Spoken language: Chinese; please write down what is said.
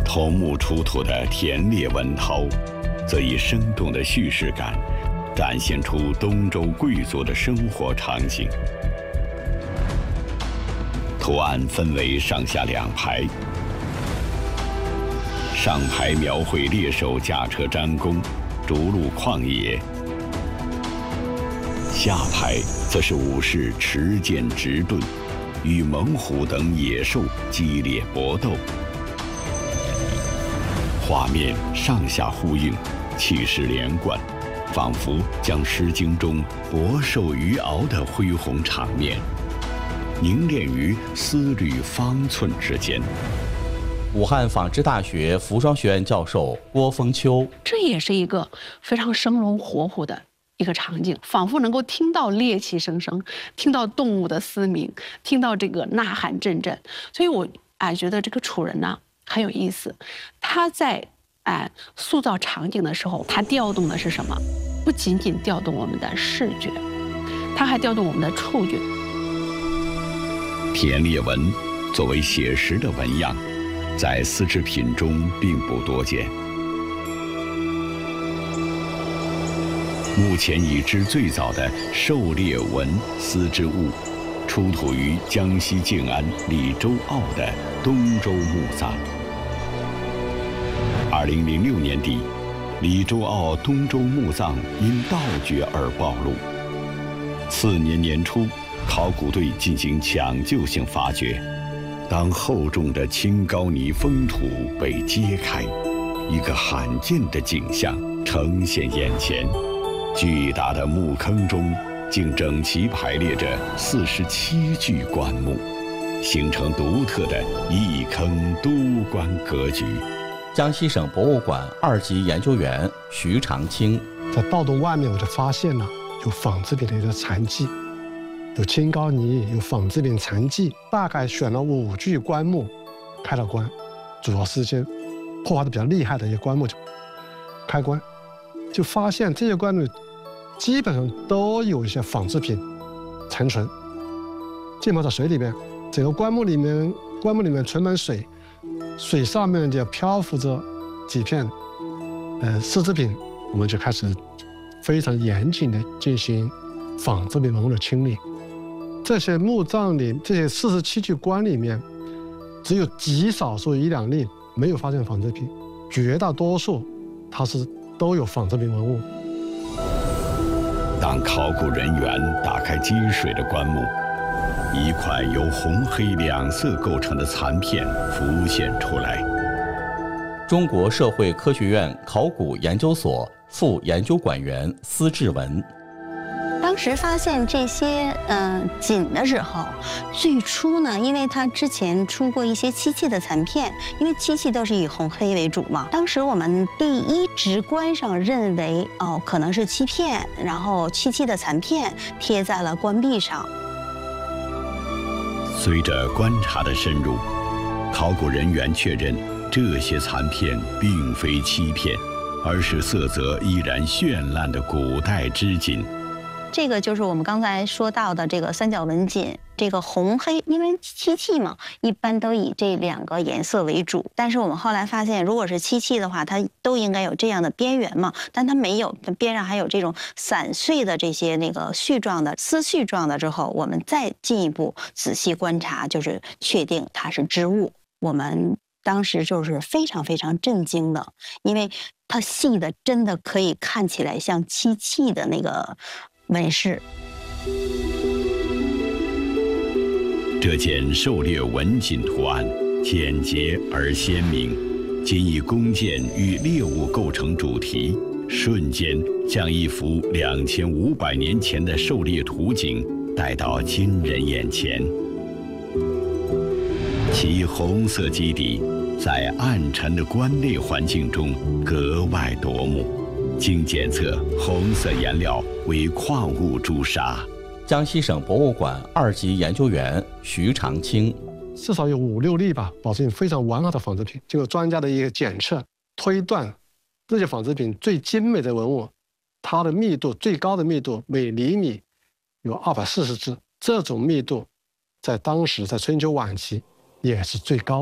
桐木出土的田猎文陶，则以生动的叙事感，展现出东周贵族的生活场景。图案分为上下两排，上排描绘猎手驾车张弓，逐鹿旷野；下排则是武士持剑执盾，与猛虎等野兽激烈搏斗。画面上下呼应，气势连贯，仿佛将《诗经》中博兽于敖的恢宏场面凝练于丝缕方寸之间。 武汉纺织大学服装学院教授郭峰秋， 这也是一个非常生龙活虎的一个场景，仿佛能够听到猎奇声声，听到动物的嘶鸣，听到这个呐喊阵阵。所以我觉得这个楚人呢很有意思，他在塑造场景的时候，他调动的是什么？不仅仅调动我们的视觉，他还调动我们的触觉。 田猎纹作为写实的纹样，在丝织品中并不多见。目前已知最早的狩猎纹丝织物，出土于江西靖安李周傲的东周墓葬。2006年底，李周傲东周墓葬因盗掘而暴露。次年年初，考古队进行抢救性发掘，当厚重的青高泥封土被揭开，一个罕见的景象呈现眼前。巨大的墓坑中，竟整齐排列着47具棺木，形成独特的一坑多棺格局。 江西省博物馆2级研究员徐长青在盗洞外面，我就发现了有纺织品的一个残迹，有青高泥，有纺织品残迹，大概选了5具棺木开了棺，主要是一些破坏的比较厉害的一些棺木开棺，就发现这些棺木基本上都有一些纺织品残存，浸泡在水里面，整个棺木里面存满水，水上面就漂浮着几片丝织品，我们就开始非常严谨的进行纺织品文物的清理。这些墓葬里，这些47具棺里面，只有极少数1、2例没有发现纺织品，绝大多数它是都有纺织品文物。 当考古人员打开积水的棺木，一块由红黑2色构成的残片浮现出来。 中国社会科学院考古研究所副研究馆员司志文， 当时发现这些锦的时候，最初呢，因为它之前出过一些漆器的残片，因为漆器都是以红黑为主嘛。当时我们第一直观上认为可能是漆片，然后漆器的残片贴在了棺壁上。 随着观察的深入，考古人员确认这些残片并非漆片，而是色泽依然绚烂的古代织锦。 这个就是我们刚才说到的这个三角纹锦，这个红黑，因为漆器嘛，一般都以这2个颜色为主。但是我们后来发现，如果是漆器的话，它都应该有这样的边缘嘛，但它没有，边上还有这种散碎的这些那个絮状的丝絮状的。之后，我们再进一步仔细观察，就是确定它是织物。我们当时就是非常非常震惊的，因为它细的真的可以看起来像漆器的那个纹饰。 这件狩猎纹锦图案简洁而鲜明，仅以弓箭与猎物构成主题，瞬间将一幅2500年前的狩猎图景带到今人眼前。其红色基底在暗沉的棺内环境中格外夺目，经检测，红色颜料为矿物朱砂。 江西省博物馆2级研究员徐长青， 至少有5、6例吧，保证非常完好的纺织品。经过专家的一个检测推断，这些纺织品最精美的文物，它的密度最高的密度每厘米有240只，这种密度在当时在春秋晚期也是最高。